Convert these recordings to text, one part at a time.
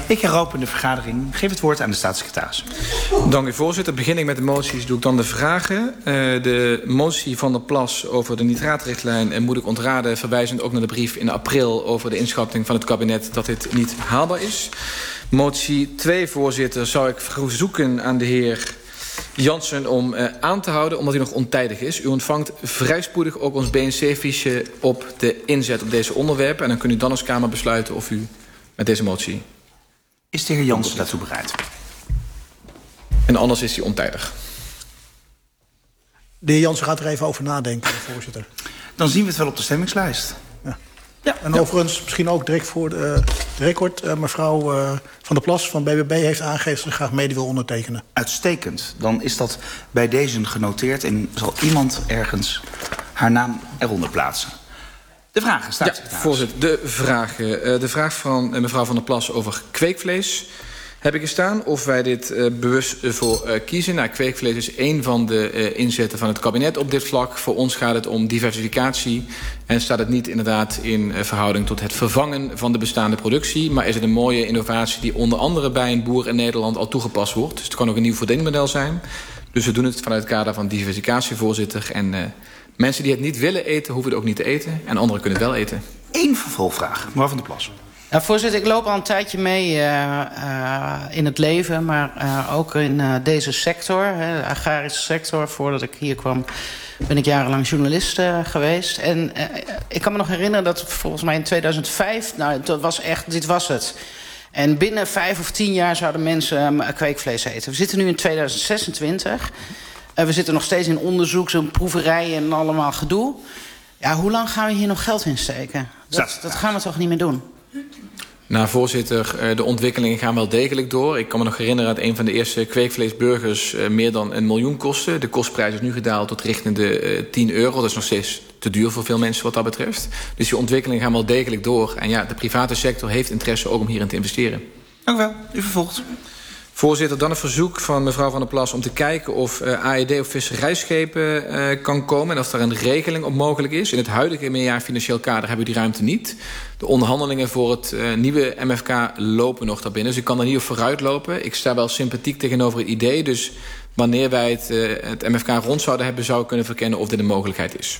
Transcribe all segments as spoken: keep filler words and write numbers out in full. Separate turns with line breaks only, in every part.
Ik heropen de vergadering. Geef het woord aan de staatssecretaris.
Dank u, voorzitter. Begin ik met de moties, doe ik dan de vragen. Uh, de motie van der Plas over de nitraatrichtlijn uh, moet ik ontraden, verwijzend ook naar de brief in april over de inschatting van het kabinet dat dit niet haalbaar is. Motie twee, voorzitter, zou ik verzoeken aan de heer Jansen om uh, aan te houden, omdat hij nog ontijdig is. U ontvangt vrij spoedig ook ons B N C-fiche op de inzet op deze onderwerpen. En dan kunt u dan als Kamer besluiten of u met deze motie...
Is de heer Jansen daartoe bereid?
En anders is hij ontijdig.
De heer Jansen gaat er even over nadenken, voorzitter.
Dan zien we het wel op de stemmingslijst.
Ja.
Ja,
en
ja.
overigens, misschien ook direct voor de, de record... Uh, mevrouw uh, Van der Plas van B B B heeft aangegeven dat ze graag mede wil ondertekenen.
Uitstekend. Dan is dat bij deze genoteerd en zal iemand ergens haar naam eronder plaatsen. De vragen, staatssecretaris.
Ja, voorzitter, de vragen. Uh, de vraag van uh, mevrouw Van der Plas over kweekvlees heb ik gestaan. Of wij dit uh, bewust uh, voor uh, kiezen. Nou, kweekvlees is één van de uh, inzetten van het kabinet op dit vlak. Voor ons gaat het om diversificatie. En staat het niet inderdaad in uh, verhouding tot het vervangen van de bestaande productie. Maar is het een mooie innovatie die onder andere bij een boer in Nederland al toegepast wordt. Dus het kan ook een nieuw verdienmodel zijn. Dus we doen het vanuit het kader van diversificatie, voorzitter. En uh, mensen die het niet willen eten, hoeven het ook niet te eten. En anderen kunnen het wel eten.
Eén vervolgvraag, mevrouw Van der Plas.
Nou, voorzitter, ik loop al een tijdje mee uh, uh, in het leven, maar uh, ook in uh, deze sector, hè, de agrarische sector. Voordat ik hier kwam ben ik jarenlang journalist uh, geweest. En uh, ik kan me nog herinneren dat volgens mij in tweeduizend vijf, nou, dat was echt, dit was het. En binnen vijf of tien jaar zouden mensen uh, kweekvlees eten. We zitten nu in tweeduizend zesentwintig. Uh, we zitten nog steeds in onderzoek, zo'n proeverijen en allemaal gedoe. Ja, hoe lang gaan we hier nog geld in steken? Dat, dat gaan we toch niet meer doen?
Nou, voorzitter, de ontwikkelingen gaan wel degelijk door. Ik kan me nog herinneren dat een van de eerste kweekvleesburgers meer dan een miljoen kostte. De kostprijs is nu gedaald tot richting de tien euro. Dat is nog steeds te duur voor veel mensen wat dat betreft. Dus die ontwikkelingen gaan wel degelijk door. En ja, de private sector heeft interesse ook om hierin te investeren.
Dank u wel. U vervolgt.
Voorzitter, dan een verzoek van mevrouw Van der Plas om te kijken of uh, A E D op visserijschepen uh, kan komen. En of daar een regeling op mogelijk is. In het huidige meerjarig financieel kader hebben we die ruimte niet. De onderhandelingen voor het uh, nieuwe M F K lopen nog daarbinnen. Dus ik kan er niet op vooruit lopen. Ik sta wel sympathiek tegenover het idee. Dus wanneer wij het, uh, het M F K rond zouden hebben, zou ik kunnen verkennen of dit een mogelijkheid is.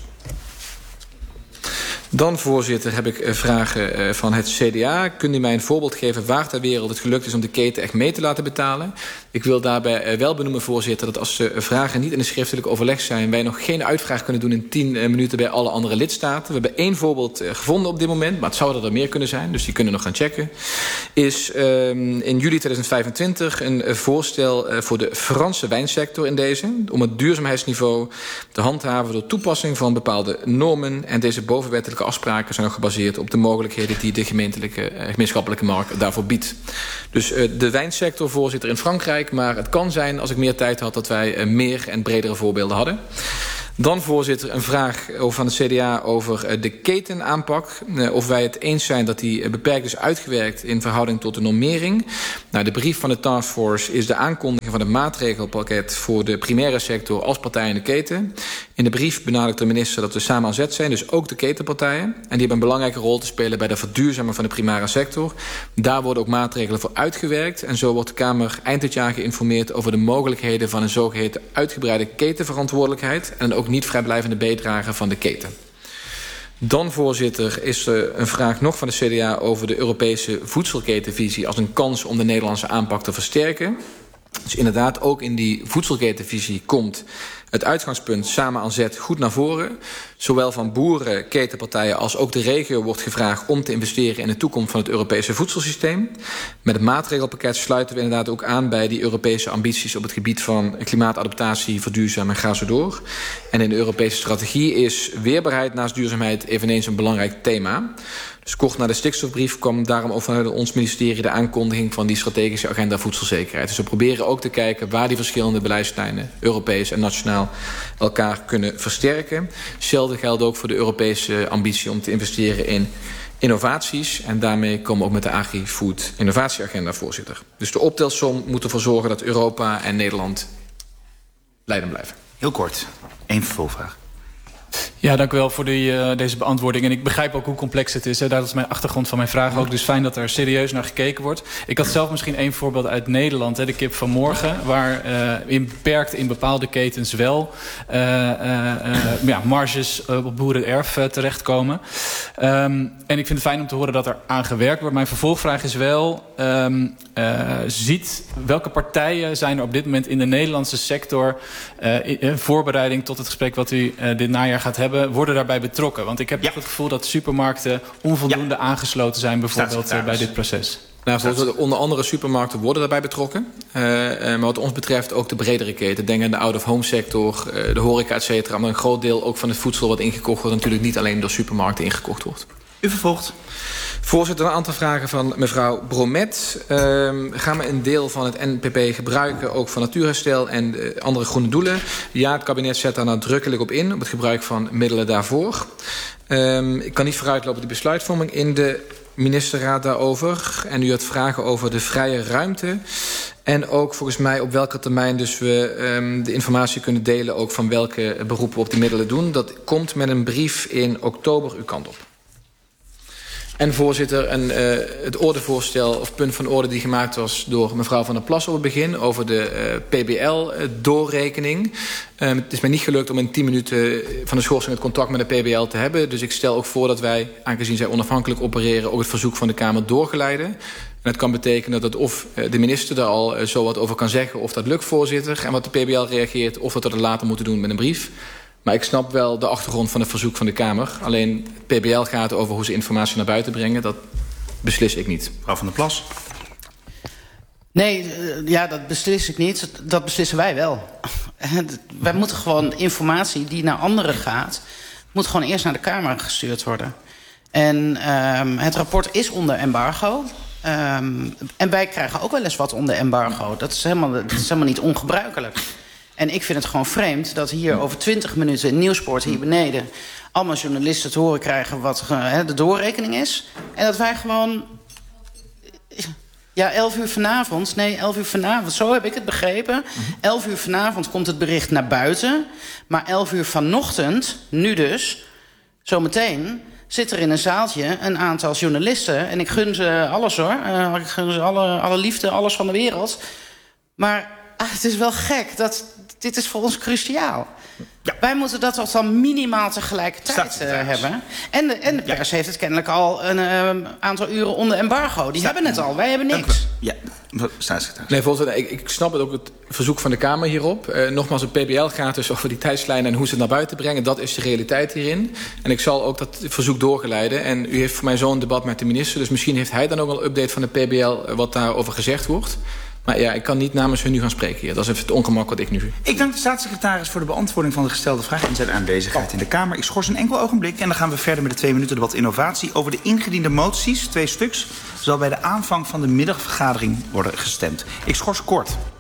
Dan, voorzitter, heb ik uh, vragen uh, van het C D A. Kunt u mij een voorbeeld geven waar ter wereld het gelukt is om de keten echt mee te laten betalen? Ik wil daarbij uh, wel benoemen, voorzitter, dat als de uh, vragen niet in een schriftelijk overleg zijn, wij nog geen uitvraag kunnen doen in tien uh, minuten bij alle andere lidstaten. We hebben één voorbeeld uh, gevonden op dit moment, maar het zou er meer kunnen zijn, dus die kunnen nog gaan checken. Is uh, in juli tweeduizend vijfentwintig een uh, voorstel uh, voor de Franse wijnsector in deze, om het duurzaamheidsniveau te handhaven door toepassing van bepaalde normen. En deze bovenwettelijke afspraken zijn ook gebaseerd op de mogelijkheden die de gemeentelijke, uh, gemeenschappelijke markt daarvoor biedt. Dus uh, de wijnsector, voorzitter, in Frankrijk. Maar het kan zijn, als ik meer tijd had, dat wij uh, meer en bredere voorbeelden hadden. Dan, voorzitter, een vraag van het C D A over uh, de ketenaanpak. Uh, of wij het eens zijn dat die uh, beperkt is uitgewerkt in verhouding tot de normering. Nou, de brief van de taskforce is de aankondiging van het maatregelpakket voor de primaire sector als partij in de keten. In de brief benadrukt de minister dat we samen aan zet zijn, dus ook de ketenpartijen. En die hebben een belangrijke rol te spelen bij de verduurzaming van de primaire sector. Daar worden ook maatregelen voor uitgewerkt. En zo wordt de Kamer eind dit jaar geïnformeerd over de mogelijkheden van een zogeheten uitgebreide ketenverantwoordelijkheid. En ook niet vrijblijvende bijdrage van de keten. Dan, voorzitter, is er een vraag nog van de C D A over de Europese voedselketenvisie als een kans om de Nederlandse aanpak te versterken. Dus inderdaad, ook in die voedselketenvisie komt het uitgangspunt samen aan zet goed naar voren. Zowel van boeren, ketenpartijen als ook de regio wordt gevraagd om te investeren in de toekomst van het Europese voedselsysteem. Met het maatregelpakket sluiten we inderdaad ook aan bij die Europese ambities op het gebied van klimaatadaptatie, verduurzaming en ga zo door. En in de Europese strategie is weerbaarheid naast duurzaamheid eveneens een belangrijk thema. Dus kort na de stikstofbrief kwam daarom ook vanuit ons ministerie de aankondiging van die strategische agenda voedselzekerheid. Dus we proberen ook te kijken waar die verschillende beleidslijnen, Europees en nationaal, elkaar kunnen versterken. Hetzelfde geldt ook voor de Europese ambitie om te investeren in innovaties. En daarmee komen we ook met de Agri-Food innovatieagenda, voorzitter. Dus de optelsom moet ervoor zorgen dat Europa en Nederland leidend blijven.
Heel kort, één vervolgvraag.
Ja, dank u wel voor die, uh, deze beantwoording. En ik begrijp ook hoe complex het is. Hè. Dat is mijn achtergrond van mijn vraag ook. Dus fijn dat er serieus naar gekeken wordt. Ik had zelf misschien één voorbeeld uit Nederland. Hè, de kip van morgen. Waar uh, in beperkt in bepaalde ketens wel uh, uh, uh, ja, marges uh, op boerenerf uh, terechtkomen. Um, en ik vind het fijn om te horen dat er aan gewerkt wordt. Mijn vervolgvraag is wel... Um, uh, ziet welke partijen zijn er op dit moment in de Nederlandse sector... Uh, in, in voorbereiding tot het gesprek wat u uh, dit najaar gaat hebben... worden daarbij betrokken? Want ik heb ja. het gevoel dat supermarkten onvoldoende ja. aangesloten zijn... bijvoorbeeld uh, bij dit proces.
Nou, volgens onder andere supermarkten worden daarbij betrokken. Uh, maar wat ons betreft ook de bredere keten. Denk aan de out-of-home sector, uh, de horeca, et cetera. Maar een groot deel ook van het voedsel wat ingekocht wordt... natuurlijk niet alleen door supermarkten ingekocht wordt.
U vervolgt.
Voorzitter, een aantal vragen van mevrouw Bromet. Uh, gaan we een deel van het N P P gebruiken... ook voor natuurherstel en uh, andere groene doelen? Ja, het kabinet zet daar nadrukkelijk op in... op het gebruik van middelen daarvoor. Uh, ik kan niet vooruitlopen op de besluitvorming in de ministerraad daarover. En u had vragen over de vrije ruimte... En ook volgens mij op welke termijn dus we um, de informatie kunnen delen... ook van welke beroepen we op die middelen doen. Dat komt met een brief in oktober uw kant op. En voorzitter, een, uh, het ordevoorstel of punt van orde die gemaakt was... door mevrouw Van der Plas op het begin... over de uh, P B L-doorrekening. Uh, het is mij niet gelukt om in tien minuten van de schorsing... het contact met de P B L te hebben. Dus ik stel ook voor dat wij, aangezien zij onafhankelijk opereren... ook het verzoek van de Kamer doorgeleiden. En dat kan betekenen dat of de minister daar al uh, zo wat over kan zeggen... of dat lukt, voorzitter, en wat de P B L reageert... of dat we dat later moeten doen met een brief... Maar ik snap wel de achtergrond van het verzoek van de Kamer. Alleen het P B L gaat over hoe ze informatie naar buiten brengen. Dat beslis ik niet.
Mevrouw Van der Plas.
Nee, ja, dat beslis ik niet. Dat beslissen wij wel. Wij moeten gewoon informatie die naar anderen gaat... moet gewoon eerst naar de Kamer gestuurd worden. En um, het rapport is onder embargo... Um, en wij krijgen ook wel eens wat onder embargo. Dat is helemaal, dat is helemaal niet ongebruikelijk. En ik vind het gewoon vreemd dat hier over twintig minuten... in Nieuwsport hier beneden... allemaal journalisten te horen krijgen wat uh, de doorrekening is. En dat wij gewoon... Ja, elf uur vanavond. Nee, elf uur vanavond. Zo heb ik het begrepen. elf uur vanavond komt het bericht naar buiten. Maar elf uur vanochtend, nu dus, zometeen... zit er in een zaaltje een aantal journalisten. En ik gun ze alles hoor. Uh, ik gun ze alle, alle liefde, alles van de wereld. Maar ah, het is wel gek dat... Dit is voor ons cruciaal. Ja. Wij moeten dat toch dan minimaal tegelijkertijd uh, hebben. En de, en de pers ja. heeft het kennelijk al een uh, aantal uren onder embargo. Die Staat, hebben het al, wij hebben niks.
Ja, staatssecretaris.
Nee, voorzitter, ik, ik snap het ook het verzoek van de Kamer hierop. Uh, nogmaals, het P B L gaat dus over die tijdslijn en hoe ze het naar buiten brengen. Dat is de realiteit hierin. En ik zal ook dat verzoek doorgeleiden. En u heeft voor mij zo'n debat met de minister. Dus misschien heeft hij dan ook wel een update van de P B L... wat daarover gezegd wordt. Maar ja, ik kan niet namens hun nu gaan spreken hier. Dat is even het ongemak wat ik nu...
Ik dank de staatssecretaris voor de beantwoording van de gestelde vraag... en zijn aanwezigheid in de Kamer. Ik schors een enkel ogenblik en dan gaan we verder met de twee minuten debat innovatie. Over de ingediende moties, twee stuks, zal bij de aanvang van de middagvergadering worden gestemd. Ik schors kort.